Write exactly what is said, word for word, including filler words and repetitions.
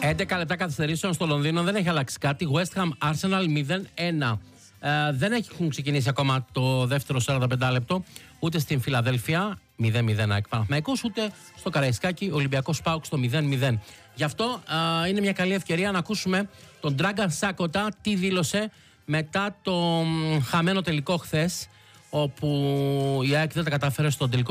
έντεκα λεπτά καθυστερήσεων στο Λονδίνο, δεν έχει αλλάξει κάτι. West Ham Arsenal μηδέν ένα. Ε, δεν έχουν ξεκινήσει ακόμα το δεύτερο σαράντα πέντε λεπτό ούτε στην Φιλαδέλφια μηδέν μηδέν ΑΕΚ Παναθηναϊκός, ούτε στο Καραϊσκάκι Ολυμπιακός ΠΑΟΚ στο μηδέν μηδέν. Γι' αυτό ε, είναι μια καλή ευκαιρία να ακούσουμε τον Dragan Σάκοτα τι δήλωσε μετά το χαμένο τελικό χθες, όπου η ΑΕΚ δεν τα κατάφερε στον τελικό